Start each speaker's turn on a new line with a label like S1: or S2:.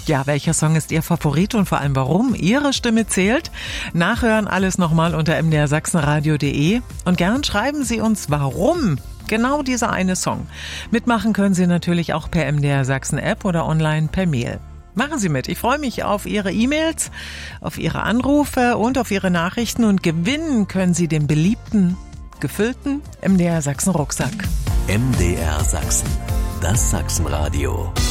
S1: Ja, welcher Song ist Ihr Favorit und vor allem warum? Ihre Stimme zählt. Nachhören alles nochmal unter mdrsachsenradio.de und gern schreiben Sie uns, warum genau dieser eine Song. Mitmachen können Sie natürlich auch per MDR Sachsen App oder online per Mail. Machen Sie mit. Ich freue mich auf Ihre E-Mails, auf Ihre Anrufe und auf Ihre Nachrichten und gewinnen können Sie den beliebten, gefüllten MDR Sachsen Rucksack.
S2: MDR Sachsen, das Sachsenradio.